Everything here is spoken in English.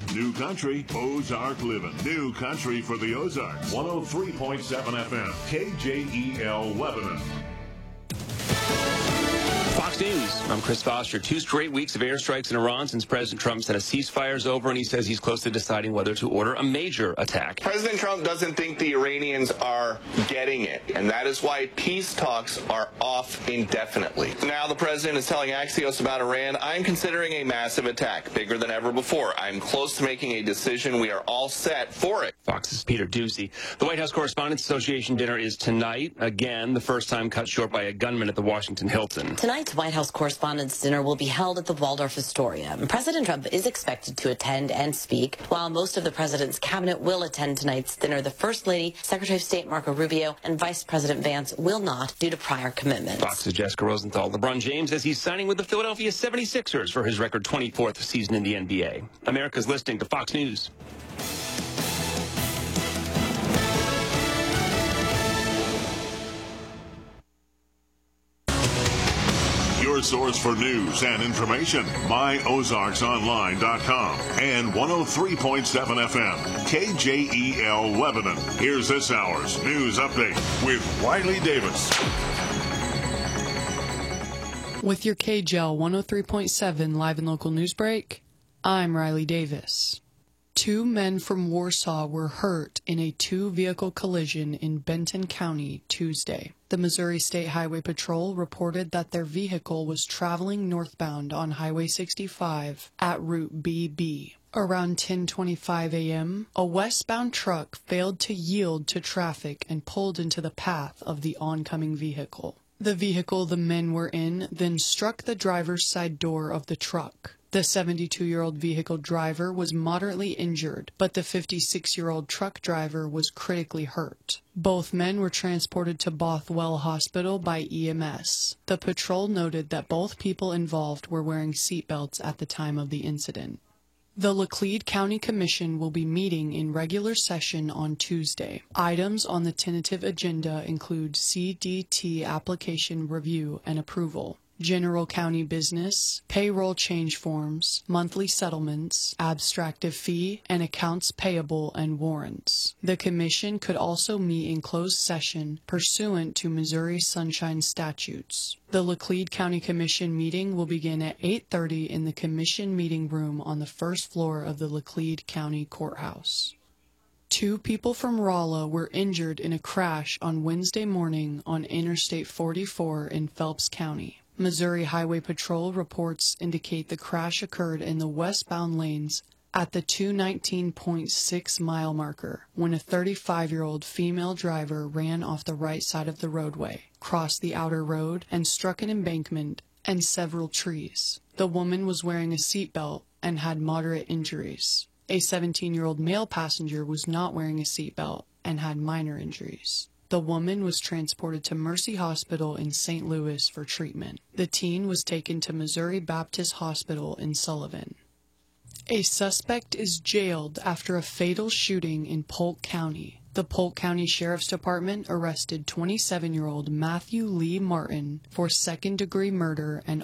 New Country, Ozark Living. New Country for the Ozarks. 103.7 FM, KJEL Lebanon. Fox News. I'm Chris Foster. 2 straight weeks of airstrikes in Iran since President Trump said a ceasefire's over, and he says he's close to deciding whether to order a major attack. President Trump doesn't think the Iranians are getting it, and that is why peace talks are off indefinitely. Now the president is telling Axios about Iran, I'm considering a massive attack, bigger than ever before. I'm close to making a decision. We are all set for it. Fox's Peter Ducey. The White House Correspondents Association dinner is tonight. Again, the first time cut short by a gunman at the Washington Hilton. Tonight's White House Correspondents' Dinner will be held at the Waldorf Astoria. President Trump is expected to attend and speak. While most of the president's cabinet will attend tonight's dinner, the First Lady, Secretary of State Marco Rubio, and Vice President Vance will not due to prior commitments. Fox's Jessica Rosenthal. LeBron James says he's signing with the Philadelphia 76ers for his record 24th season in the NBA. America's listening to Fox News. Your source for news and information, myozarksonline.com and 103.7 FM, KJEL Lebanon. Here's this hour's news update with Riley Davis. With your KJEL 103.7 live and local news break, I'm Riley Davis. 2 men from Warsaw were hurt in a 2-vehicle collision in Benton County Tuesday. The Missouri State Highway Patrol reported that their vehicle was traveling northbound on Highway 65 at Route BB. Around 10:25 a.m., a westbound truck failed to yield to traffic and pulled into the path of the oncoming vehicle. The vehicle the men were in then struck the driver's side door of the truck. The 72-year-old vehicle driver was moderately injured, but the 56-year-old truck driver was critically hurt. Both men were transported to Bothwell Hospital by EMS. The patrol noted that both people involved were wearing seatbelts at the time of the incident. The Laclede County Commission will be meeting in regular session on Tuesday. Items on the tentative agenda include CDT application review and approval, general county business, payroll change forms, monthly settlements, abstractive fee, and accounts payable and warrants. The commission could also meet in closed session pursuant to Missouri Sunshine statutes. The Laclede County Commission meeting will begin at 8:30 in the commission meeting room on the first floor of the Laclede County Courthouse. 2 people from Rolla were injured in a crash on Wednesday morning on Interstate 44 in Phelps County. Missouri Highway Patrol reports indicate the crash occurred in the westbound lanes at the 219.6 mile marker when a 35-year-old female driver ran off the right side of the roadway, crossed the outer road, and struck an embankment and several trees. The woman was wearing a seatbelt and had moderate injuries. A 17-year-old male passenger was not wearing a seatbelt and had minor injuries. The woman was transported to Mercy Hospital in St. Louis for treatment. The teen was taken to Missouri Baptist Hospital in Sullivan. A suspect is jailed after a fatal shooting in Polk County. The Polk County Sheriff's Department arrested 27-year-old Matthew Lee Martin for second-degree murder and